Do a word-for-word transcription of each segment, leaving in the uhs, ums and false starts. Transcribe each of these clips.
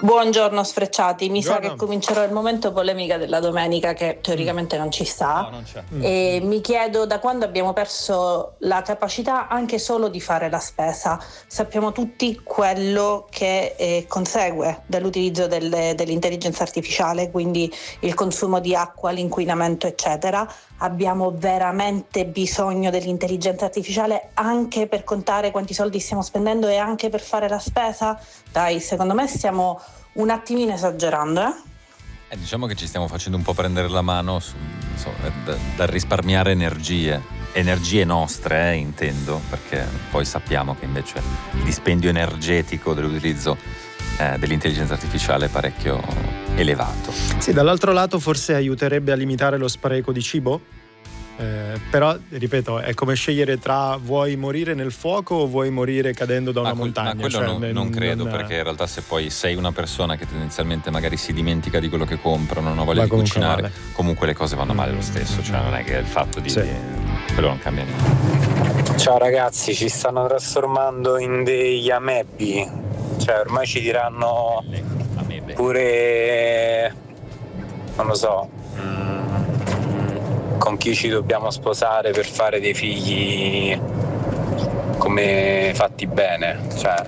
Buongiorno sfrecciati, mi Buongiorno. sa che comincerò il momento polemica della domenica che teoricamente non ci sta. No, non c'è. E mi chiedo da quando abbiamo perso la capacità anche solo di fare la spesa. Sappiamo tutti quello che eh, consegue dall'utilizzo delle- dell'intelligenza artificiale, quindi il consumo di acqua, l'inquinamento eccetera. Abbiamo veramente bisogno dell'intelligenza artificiale anche per contare quanti soldi stiamo spendendo e anche per fare la spesa? Dai, secondo me stiamo un attimino esagerando, eh? Eh, diciamo che ci stiamo facendo un po' prendere la mano su, insomma, da, dal risparmiare energie, energie nostre, eh, intendo, perché poi sappiamo che invece il dispendio energetico dell'utilizzo eh, dell'intelligenza artificiale è parecchio elevato. Sì, dall'altro lato forse aiuterebbe a limitare lo spreco di cibo, eh, però ripeto, è come scegliere tra vuoi morire nel fuoco o vuoi morire cadendo da una ma, quel- montagna. ma quello cioè, non, ne- non credo, non- perché in realtà se poi sei una persona che tendenzialmente magari si dimentica di quello che compra, non ha voglia Va di comunque cucinare, male. comunque le cose vanno male lo stesso, cioè non è che il fatto di, Sì. di- quello non cambia niente. Ciao ragazzi, ci stanno trasformando in degli amebi, cioè ormai ci diranno Amebe. pure, non lo so, mm, con chi ci dobbiamo sposare per fare dei figli come fatti bene, cioè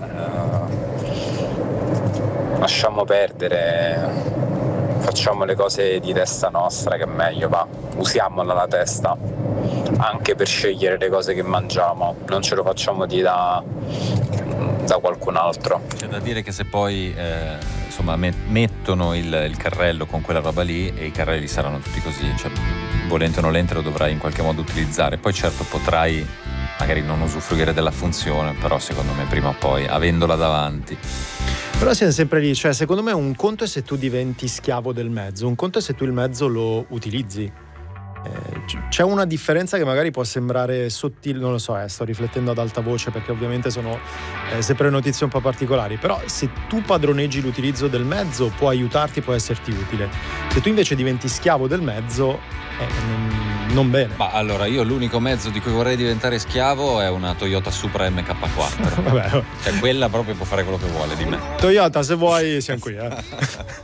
eh, lasciamo perdere, facciamo le cose di testa nostra che è meglio, va, usiamola la testa anche per scegliere le cose che mangiamo, non ce lo facciamo dire da, da qualcun altro. C'è da dire che se poi eh, insomma met- mettono il, il carrello con quella roba lì, e i carrelli saranno tutti così, cioè volente o nolente lo dovrai in qualche modo utilizzare, poi certo potrai magari non usufruire della funzione, però secondo me prima o poi, avendola davanti. Però siamo sempre lì, cioè secondo me un conto è se tu diventi schiavo del mezzo, un conto è se tu il mezzo lo utilizzi. Eh, c- c'è una differenza che magari può sembrare sottile, non lo so, eh, sto riflettendo ad alta voce perché ovviamente sono eh, sempre notizie un po' particolari, però se tu padroneggi l'utilizzo del mezzo può aiutarti, può esserti utile. Se tu invece diventi schiavo del mezzo, eh, non, non bene. Ma allora, io l'unico mezzo di cui vorrei diventare schiavo è una Toyota Supra M K quattro. Vabbè, Cioè quella proprio può fare quello che vuole di me. Toyota, se vuoi siamo qui, eh.